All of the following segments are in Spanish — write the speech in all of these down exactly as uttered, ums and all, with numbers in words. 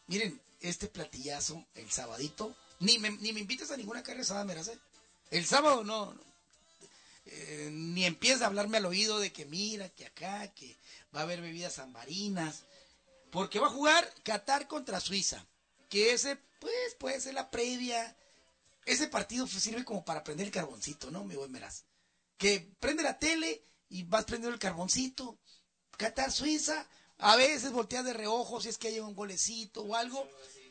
Miren, este platillazo, el sabadito, ni me, ni me invitas a ninguna carne asada, me hace. El sábado no, no eh, ni empieza a hablarme al oído de que mira, que acá, que va a haber bebidas ambarinas, porque va a jugar Qatar contra Suiza, que ese, pues, puede ser la previa. Ese partido sirve como para prender el carboncito, ¿no, mi buen Meraz? Que prende la tele y vas prendiendo el carboncito. Qatar, Suiza, a veces volteas de reojo si es que hay un golecito o algo.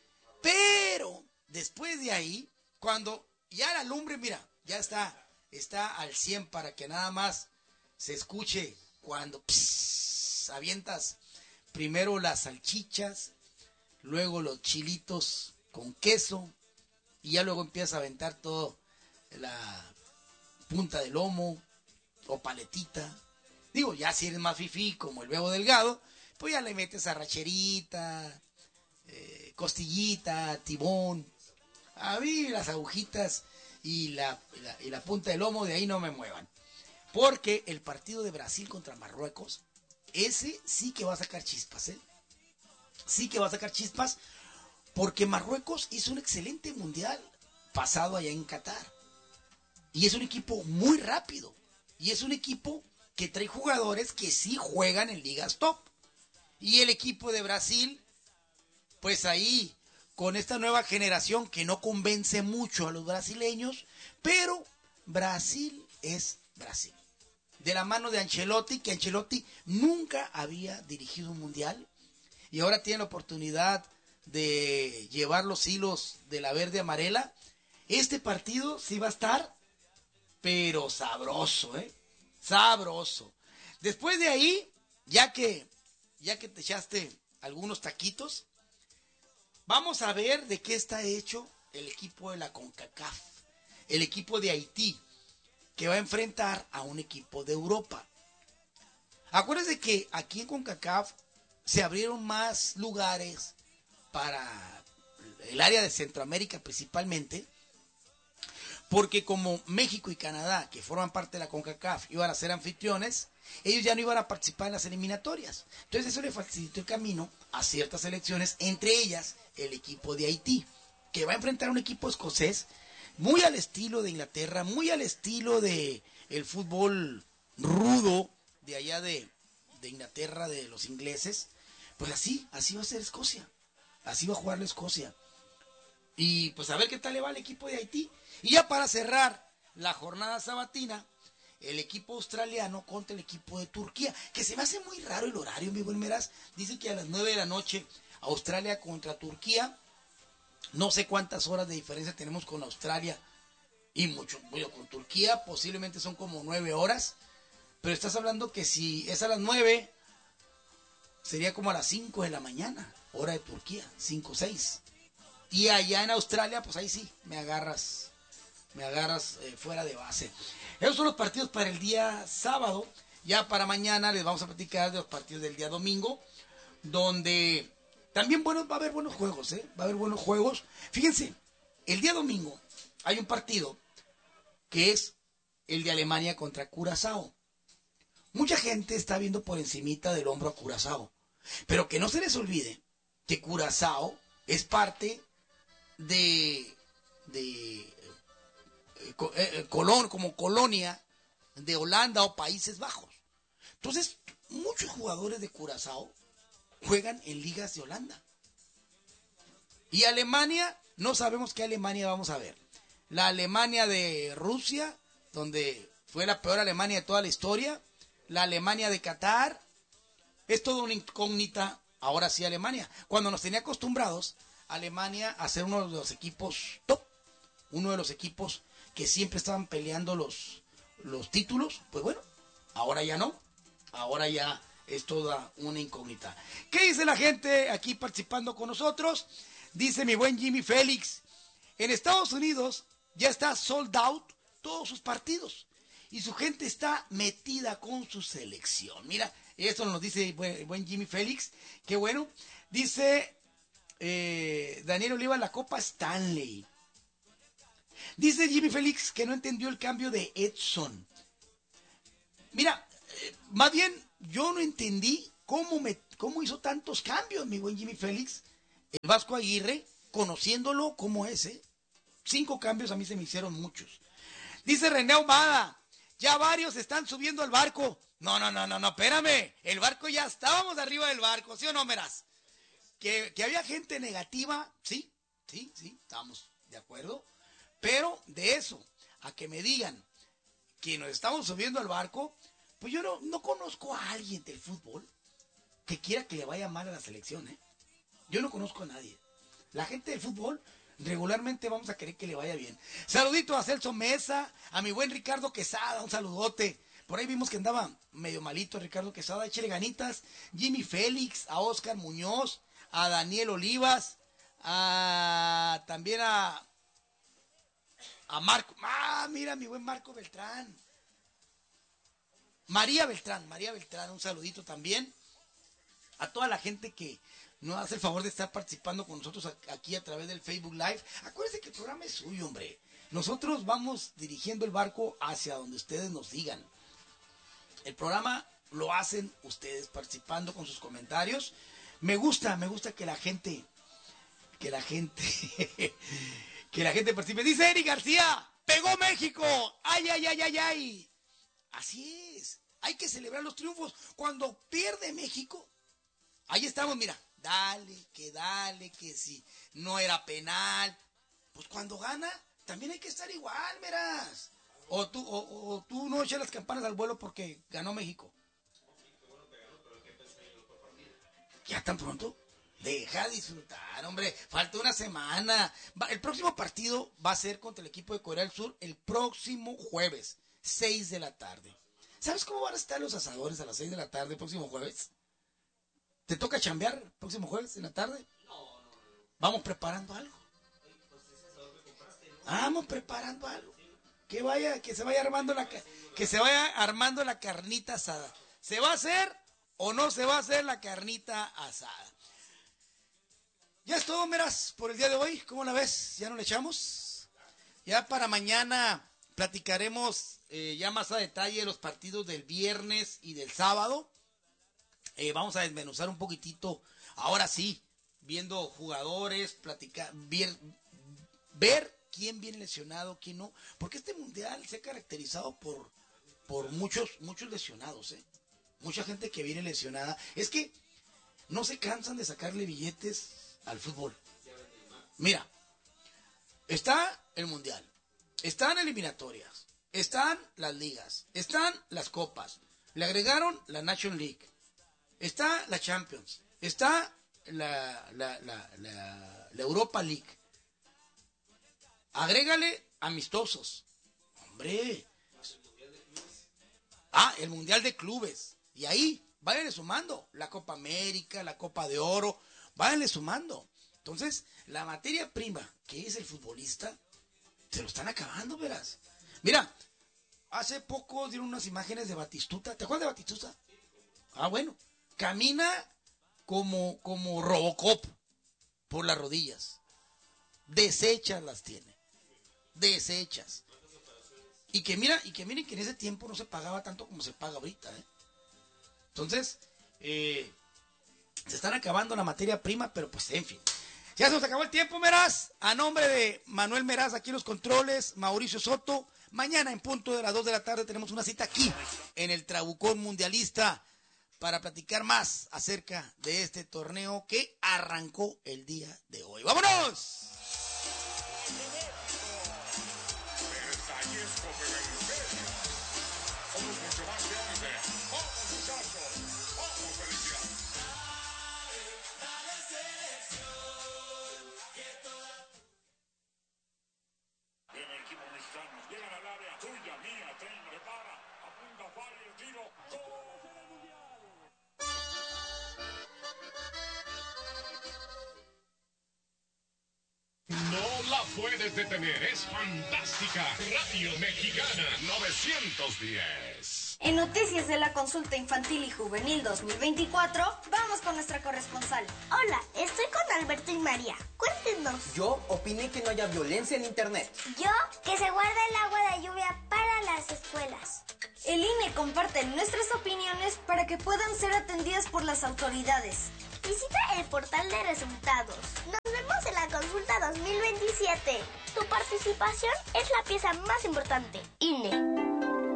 Pero después de ahí, cuando ya la lumbre, mira, ya está, está al cien para que nada más se escuche cuando pss, avientas primero las salchichas, luego los chilitos con queso, y ya luego empiezas a aventar todo la punta de lomo o paletita. Digo, ya si eres más fifí como el Bebo Delgado, pues ya le metes arracherita, eh, costillita, tibón. A mí las agujitas y la, y la, y la punta de lomo de ahí no me muevan. Porque el partido de Brasil contra Marruecos, ese sí que va a sacar chispas, ¿eh? Sí que va a sacar chispas, porque Marruecos hizo un excelente mundial pasado allá en Qatar. Y es un equipo muy rápido. Y es un equipo que trae jugadores que sí juegan en ligas top. Y el equipo de Brasil, pues ahí, con esta nueva generación que no convence mucho a los brasileños, pero Brasil es Brasil. De la mano de Ancelotti, que Ancelotti nunca había dirigido un mundial. Y ahora tiene la oportunidad de llevar los hilos de la verde amarela. Este partido sí va a estar, pero sabroso, ¿eh? Sabroso. Después de ahí, ya que, ya que te echaste algunos taquitos, vamos a ver de qué está hecho el equipo de la CONCACAF, el equipo de Haití, que va a enfrentar a un equipo de Europa. Acuérdense que aquí en CONCACAF se abrieron más lugares para el área de Centroamérica principalmente, porque como México y Canadá, que forman parte de la CONCACAF, iban a ser anfitriones, ellos ya no iban a participar en las eliminatorias. Entonces eso le facilitó el camino a ciertas selecciones, entre ellas el equipo de Haití, que va a enfrentar a un equipo escocés muy al estilo de Inglaterra, muy al estilo de el fútbol rudo de allá de, de Inglaterra, de los ingleses. Pues así, así va a ser Escocia. Así va a jugar la Escocia. Y pues a ver qué tal le va al equipo de Haití. Y ya para cerrar la jornada sabatina, el equipo australiano contra el equipo de Turquía, que se me hace muy raro el horario, mi buen Meraz. Dice que a las nueve de la noche Australia contra Turquía. No sé cuántas horas de diferencia tenemos con Australia y mucho, bueno, con Turquía posiblemente son como nueve horas. Pero estás hablando que si es a las nueve, sería como a las cinco de la mañana, hora de Turquía, cinco o seis. Y allá en Australia, pues ahí sí, me agarras, me agarras eh, fuera de base. Esos son los partidos para el día sábado. Ya para mañana les vamos a platicar de los partidos del día domingo, donde también bueno, va a haber buenos juegos, ¿eh? Va a haber buenos juegos. Fíjense, el día domingo hay un partido que es el de Alemania contra Curazao. Mucha gente está viendo por encimita del hombro a Curazao, pero que no se les olvide que Curazao es parte de, de eh, eh, colon, como colonia de Holanda o Países Bajos. Entonces, muchos jugadores de Curazao juegan en ligas de Holanda. Y Alemania, no sabemos qué Alemania vamos a ver. La Alemania de Rusia, donde fue la peor Alemania de toda la historia. La Alemania de Qatar. Es toda una incógnita, ahora sí Alemania. Cuando nos tenía acostumbrados Alemania a ser uno de los equipos top, uno de los equipos que siempre estaban peleando los, los títulos, pues bueno, ahora ya no, ahora ya es toda una incógnita. ¿Qué dice la gente aquí participando con nosotros? Dice mi buen Jimmy Félix, en Estados Unidos ya está sold out todos sus partidos y su gente está metida con su selección. Mira, esto nos dice el buen, el buen Jimmy Félix, qué bueno. Dice eh, Daniel Oliva, la Copa Stanley. Dice Jimmy Félix que no entendió el cambio de Edson. Mira, eh, más bien yo no entendí cómo, me, cómo hizo tantos cambios, mi buen Jimmy Félix. el Vasco Aguirre, conociéndolo como ese. Cinco cambios a mí se me hicieron muchos. Dice René Ahumada, ya varios están subiendo al barco. No, no, no, no, no, espérame. El barco ya estábamos arriba del barco, ¿sí o no, Meraz? Que, que había gente negativa, sí, sí, sí, estamos de acuerdo. Pero de eso, a que me digan que nos estamos subiendo al barco, pues yo no, no conozco a alguien del fútbol que quiera que le vaya mal a la selección, ¿eh? Yo no conozco a nadie. La gente del fútbol regularmente vamos a querer que le vaya bien. Saludito a Celso Mesa, a mi buen Ricardo Quesada, un saludote. Por ahí vimos que andaba medio malito Ricardo Quesada, échale ganitas. Jimmy Félix, a Oscar Muñoz, a Daniel Olivas, a también a a Marco. Ah, mira mi buen Marco Beltrán. María Beltrán, María Beltrán, un saludito también. A toda la gente que nos hace el favor de estar participando con nosotros aquí a través del Facebook Live. Acuérdense que el programa es suyo, hombre. Nosotros vamos dirigiendo el barco hacia donde ustedes nos digan. El programa lo hacen ustedes participando con sus comentarios. Me gusta, me gusta que la gente, que la gente, que la gente participe. Dice Eric García, pegó México. Ay, ay, ay, ay, ay. Así es. Hay que celebrar los triunfos. Cuando pierde México, ahí estamos, mira. Dale, que dale, que si no era penal. Pues cuando gana, también hay que estar igual, verás. O tú, o, o tú no echas las campanas al vuelo porque ganó México. ¿Ya tan pronto? Deja disfrutar, hombre. Falta una semana. Va, el próximo partido va a ser contra el equipo de Corea del Sur el próximo jueves, seis de la tarde. ¿Sabes cómo van a estar los asadores a las seis de la tarde el próximo jueves? ¿Te toca chambear el próximo jueves en la tarde? No, no, no. Vamos preparando algo. Vamos preparando algo. Que vaya, que se vaya armando la que se vaya armando la carnita asada. ¿Se va a hacer o no se va a hacer la carnita asada? Ya es todo, Meraz, por el día de hoy. ¿Cómo la ves? ¿Ya no le echamos? Ya para mañana platicaremos eh, ya más a detalle los partidos del viernes y del sábado. Eh, vamos a desmenuzar un poquitito, ahora sí, viendo jugadores, platicar, ver, ver quién viene lesionado, quién no, porque este mundial se ha caracterizado por, por muchos, muchos lesionados, ¿eh? Mucha gente que viene lesionada. Es que no se cansan de sacarle billetes al fútbol. Mira, está el mundial, están eliminatorias, están las ligas, están las copas, le agregaron la National League. Está la Champions, está la, la, la, la, la Europa League. Agrégale amistosos. Hombre. Ah, el Mundial de Clubes. Y ahí, váyanle sumando. La Copa América, la Copa de Oro, váyanle sumando. Entonces, la materia prima, que es el futbolista, se lo están acabando, verás. Mira, hace poco dieron unas imágenes de Batistuta. ¿Te acuerdas de Batistuta? Ah, bueno. Camina como, como Robocop por las rodillas. Deshechas las tiene. Deshechas. Y que mira, y que miren que en ese tiempo no se pagaba tanto como se paga ahorita, ¿eh? Entonces, eh, se están acabando la materia prima, pero pues en fin. Ya se nos acabó el tiempo, Meraz. A nombre de Manuel Meraz, aquí en los controles, Mauricio Soto. Mañana en punto de las dos de la tarde tenemos una cita aquí en el Trabucón Mundialista para platicar más acerca de este torneo que arrancó el día de hoy. ¡Vámonos! No la puedes detener, es fantástica. Radio Mexicana novecientos diez. En Noticias de la Consulta Infantil y Juvenil dos mil veinticuatro, vamos con nuestra corresponsal. Hola, estoy con Alberto y María. Cuéntenos. Yo opiné que no haya violencia en Internet. Yo, que se guarde el agua de lluvia para las escuelas. El I N E comparte nuestras opiniones para que puedan ser atendidas por las autoridades. Visita el portal de resultados. Nos vemos en la consulta dos mil veintisiete. Tu participación es la pieza más importante. I N E.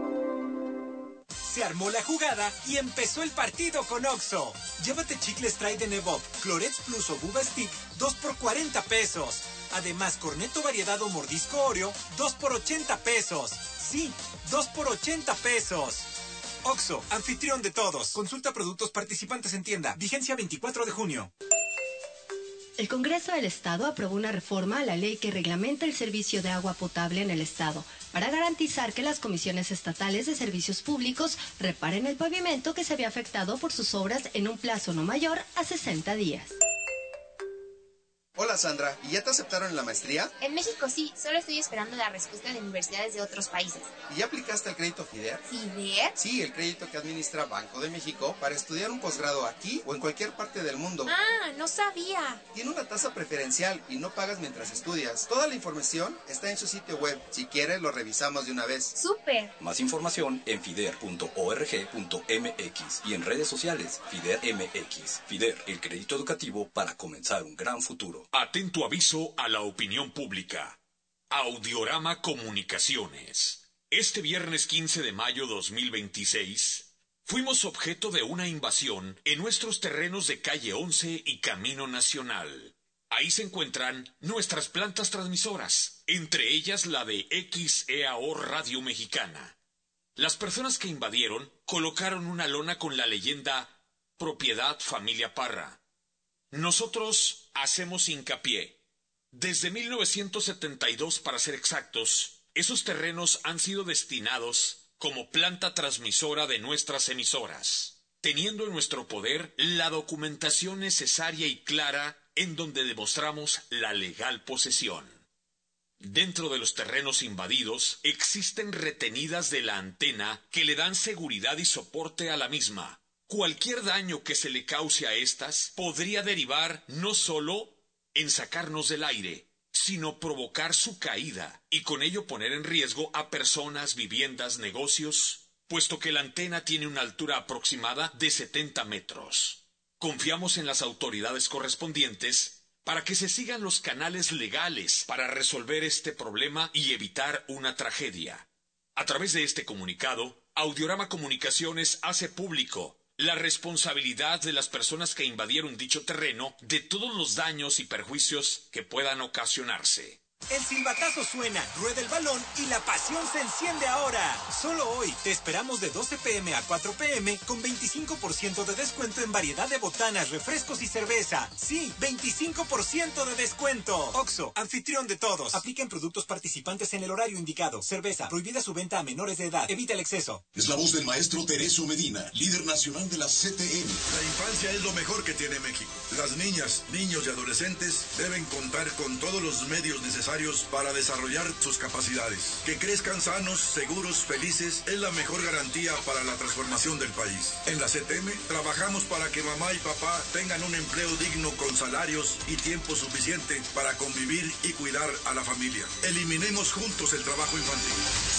Se armó la jugada y empezó el partido con Oxxo. Llévate chicles Trident Evoque, Clorets Plus o Buba Stick, dos por cuarenta pesos. Además, Cornetto variedad o mordisco Oreo, dos por ochenta pesos. Sí, dos por ochenta pesos. Oxxo, anfitrión de todos. Consulta productos participantes en tienda. Vigencia veinticuatro de junio. El Congreso del Estado aprobó una reforma a la ley que reglamenta el servicio de agua potable en el Estado para garantizar que las comisiones estatales de servicios públicos reparen el pavimento que se había afectado por sus obras en un plazo no mayor a sesenta días. Hola Sandra, ¿y ya te aceptaron en la maestría? En México sí, solo estoy esperando la respuesta de universidades de otros países. ¿Y ya aplicaste el crédito FIDER? ¿FIDER? Sí, el crédito que administra Banco de México para estudiar un posgrado aquí o en cualquier parte del mundo. Ah, no sabía. Tiene una tasa preferencial y no pagas mientras estudias. Toda la información está en su sitio web. Si quieres, lo revisamos de una vez. ¡Súper! Más información en fider punto org punto m x y en redes sociales FIDER M X. FIDER, el crédito educativo para comenzar un gran futuro. Atento aviso a la opinión pública. Audiorama Comunicaciones. Este viernes quince de mayo dos mil veintiséis, fuimos objeto de una invasión en nuestros terrenos de calle once y Camino Nacional. Ahí se encuentran nuestras plantas transmisoras, entre ellas la de X E A O Radio Mexicana. Las personas que invadieron colocaron una lona con la leyenda Propiedad Familia Parra. Nosotros hacemos hincapié. Desde mil novecientos setenta y dos, para ser exactos, esos terrenos han sido destinados como planta transmisora de nuestras emisoras, teniendo en nuestro poder la documentación necesaria y clara en donde demostramos la legal posesión. Dentro de los terrenos invadidos existen retenidas de la antena que le dan seguridad y soporte a la misma. Cualquier daño que se le cause a estas podría derivar no solo en sacarnos del aire, sino provocar su caída y con ello poner en riesgo a personas, viviendas, negocios, puesto que la antena tiene una altura aproximada de setenta metros. Confiamos en las autoridades correspondientes para que se sigan los canales legales para resolver este problema y evitar una tragedia. A través de este comunicado, Audiorama Comunicaciones hace público la responsabilidad de las personas que invadieron dicho terreno de todos los daños y perjuicios que puedan ocasionarse. El silbatazo suena, rueda el balón y la pasión se enciende ahora. Solo hoy te esperamos de doce pe eme a cuatro pe eme con veinticinco por ciento de descuento en variedad de botanas, refrescos y cerveza. Sí, veinticinco por ciento de descuento. Oxxo, anfitrión de todos. Aplica en productos participantes en el horario indicado. Cerveza, prohibida su venta a menores de edad. Evita el exceso. Es la voz del maestro Teresio Medina, líder nacional de la C T M. La infancia es lo mejor que tiene México. Las niñas, niños y adolescentes deben contar con todos los medios necesarios para desarrollar sus capacidades. Que crezcan sanos, seguros, felices es la mejor garantía para la transformación del país. En la C T M trabajamos para que mamá y papá tengan un empleo digno con salarios y tiempo suficiente para convivir y cuidar a la familia. Eliminemos juntos el trabajo infantil.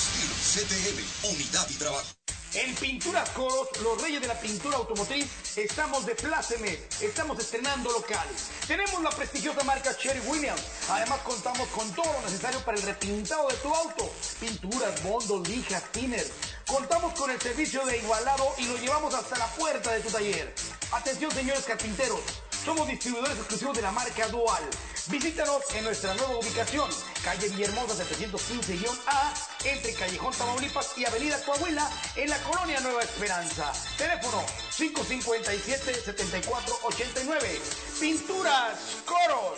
C T M, unidad y trabajo. En Pinturas Coros, los reyes de la pintura automotriz, estamos de plácemes, estamos estrenando locales. Tenemos la prestigiosa marca Sherwin Williams. Además contamos con todo lo necesario para el repintado de tu auto. Pinturas, bondos, lijas, thinner. Contamos con el servicio de igualado y lo llevamos hasta la puerta de tu taller. Atención, señores carpinteros. Somos distribuidores exclusivos de la marca Dual. Visítanos en nuestra nueva ubicación, calle Villahermosa setecientos quince A, entre Callejón Tamaulipas y Avenida Coahuila, en la colonia Nueva Esperanza. Teléfono cinco cinco siete, siete cuatro ocho nueve. Pinturas Coros.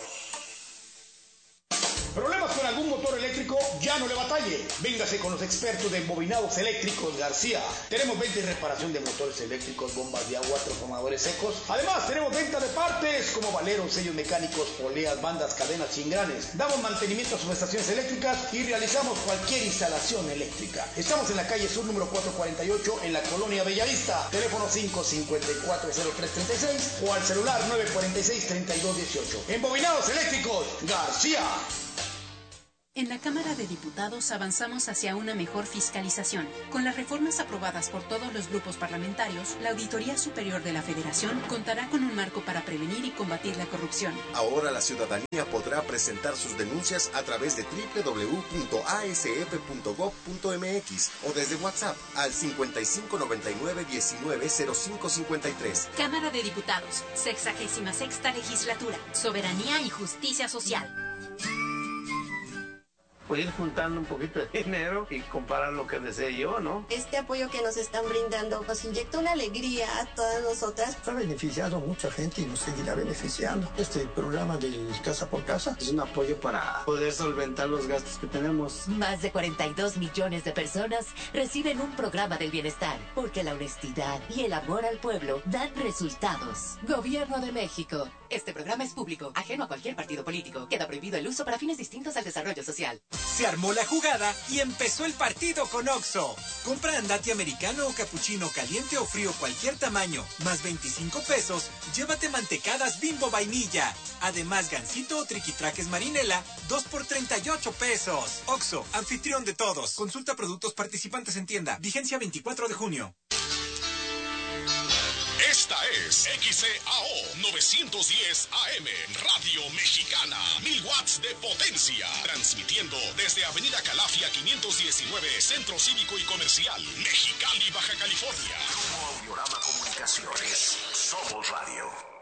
¿Problemas con algún motor eléctrico? Ya no le batalle. Véngase con los expertos de Bobinados Eléctricos García. Tenemos venta y reparación de motores eléctricos, bombas de agua, transformadores secos. Además, tenemos venta de partes como valeros, sellos mecánicos, poleas, bandas, cadenas, chingranes. Damos mantenimiento a sus estaciones eléctricas y realizamos cualquier instalación eléctrica. Estamos en la calle Sur número cuatrocientos cuarenta y ocho en la colonia Bellavista. Teléfono cinco cinco cuatro, cero tres tres seis o al celular nueve cuatro seis, tres dos uno ocho. En Bobinados Eléctricos García. En la Cámara de Diputados avanzamos hacia una mejor fiscalización. Con las reformas aprobadas por todos los grupos parlamentarios, la Auditoría Superior de la Federación contará con un marco para prevenir y combatir la corrupción. Ahora la ciudadanía podrá presentar sus denuncias a través de doble u doble u doble u punto a s f punto gob punto m x o desde WhatsApp al cincuenta y cinco noventa y nueve diecinueve cero cinco cincuenta y tres. Cámara de Diputados, sexagésima sexta legislatura, soberanía y justicia social. Pues ir juntando un poquito de dinero y comparar lo que desee yo, ¿no? Este apoyo que nos están brindando nos inyecta una alegría a todas nosotras. Ha beneficiado a mucha gente y nos seguirá beneficiando. Este programa del Casa por Casa es un apoyo para poder solventar los gastos que tenemos. Más de cuarenta y dos millones de personas reciben un programa del bienestar, porque la honestidad y el amor al pueblo dan resultados. Gobierno de México. Este programa es público, ajeno a cualquier partido político. Queda prohibido el uso para fines distintos al desarrollo social. Se armó la jugada y empezó el partido con Oxxo. Compra andati americano o capuchino caliente o frío cualquier tamaño, más veinticinco pesos, llévate mantecadas Bimbo vainilla. Además, gansito o triquitraques marinela, dos por treinta y ocho pesos. Oxxo, anfitrión de todos. Consulta productos participantes en tienda. Vigencia veinticuatro de junio. Esta es X C A O novecientos diez A M, Radio Mexicana, mil watts de potencia, transmitiendo desde Avenida Calafia quinientos diecinueve, Centro Cívico y Comercial, Mexicali, Baja California. Grupo Audiorama Comunicaciones, somos radio.